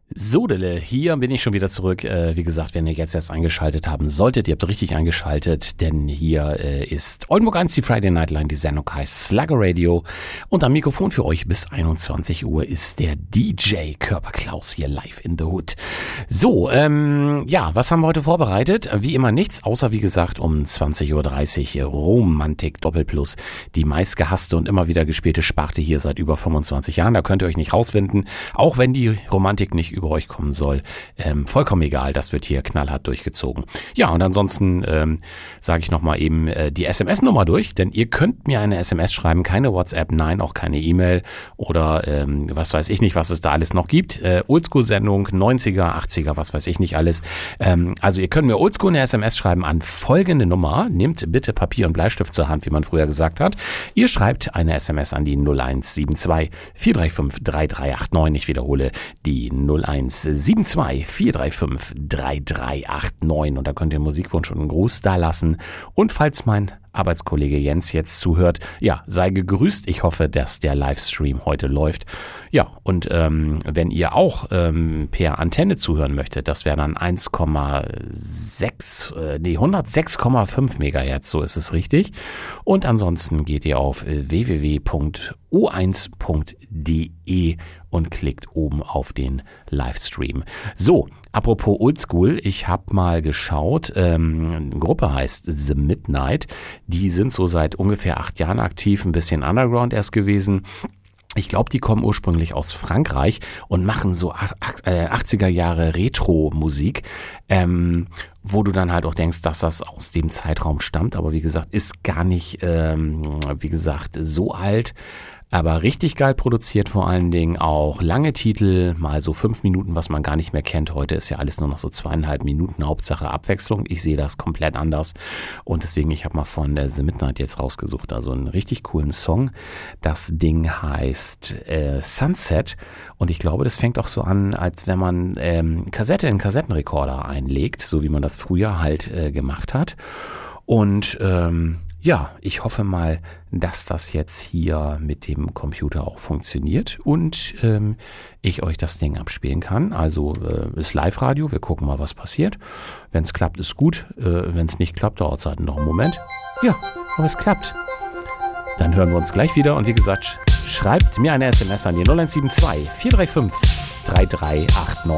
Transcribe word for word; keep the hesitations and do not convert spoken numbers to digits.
Sodele, hier bin ich schon wieder zurück. Äh, wie gesagt, wenn ihr jetzt erst eingeschaltet haben solltet, ihr habt richtig eingeschaltet, denn hier äh, ist Oldenburg eins, die Friday Night Line, die Sendung heißt Slugger Radio und am Mikrofon für euch bis einundzwanzig Uhr ist der D J Körper Klaus hier live in the Hood. So, ähm, ja, was haben wir heute vorbereitet? Wie immer nichts, außer wie gesagt um zwanzig Uhr dreißig Romantik Doppelplus, die meistgehasste und immer wieder gespielte Sparte hier seit über fünfundzwanzig Jahren. Da könnt ihr euch nicht rausfinden, auch wenn die Romantik nicht über euch kommen soll. Ähm, vollkommen egal, das wird hier knallhart durchgezogen. Ja, und ansonsten ähm, sage ich nochmal eben äh, die S M S-Nummer durch, denn ihr könnt mir eine S M S schreiben, keine WhatsApp, nein, auch keine E-Mail oder ähm, was weiß ich nicht, was es da alles noch gibt. Äh, Oldschool-Sendung, neunziger, achtziger, was weiß ich nicht alles. Ähm, also ihr könnt mir Oldschool eine S M S schreiben an folgende Nummer. Nehmt bitte Papier und Bleistift zur Hand, wie man früher gesagt hat. Ihr schreibt eine S M S an die null eins sieben zwei vier drei fünf drei drei acht neun. Ich wiederhole die null eins sieben zwei vier drei fünf drei drei acht neun und da könnt ihr einen Musikwunsch und einen Gruß da lassen. Und falls mein Arbeitskollege Jens jetzt zuhört, ja, sei gegrüßt. Ich hoffe, dass der Livestream heute läuft. Ja, und ähm, wenn ihr auch ähm, per Antenne zuhören möchtet, das wäre dann eins Komma sechs, äh, nee, hundertsechs Komma fünf Megahertz, so ist es richtig. Und ansonsten geht ihr auf w w w punkt o eins punkt d e und klickt oben auf den Livestream. So, apropos Oldschool, ich habe mal geschaut, ähm, eine Gruppe heißt The Midnight, die sind so seit ungefähr acht Jahren aktiv, ein bisschen Underground erst gewesen. Ich glaube, die kommen ursprünglich aus Frankreich und machen so achtziger Jahre Retro-Musik, ähm, wo du dann halt auch denkst, dass das aus dem Zeitraum stammt. Aber wie gesagt, ist gar nicht, ähm, wie gesagt, so alt. Aber richtig geil produziert, vor allen Dingen auch lange Titel, mal so fünf Minuten, was man gar nicht mehr kennt. Heute ist ja alles nur noch so zweieinhalb Minuten, Hauptsache Abwechslung. Ich sehe das komplett anders und deswegen, ich habe mal von der The Midnight jetzt rausgesucht, also einen richtig coolen Song. Das Ding heißt äh, Sunset und ich glaube, das fängt auch so an, als wenn man ähm, Kassette in Kassettenrekorder einlegt, so wie man das früher halt äh, gemacht hat. Und ähm, ja, ich hoffe mal, dass das jetzt hier mit dem Computer auch funktioniert und ähm, ich euch das Ding abspielen kann. Also äh, ist Live-Radio, wir gucken mal, was passiert. Wenn es klappt, ist gut. Äh, Wenn es nicht klappt, dauert es halt noch einen Moment. Ja, aber es klappt. Dann hören wir uns gleich wieder und wie gesagt, schreibt mir eine S M S an die null eins sieben zwei vier drei fünf drei drei acht neun.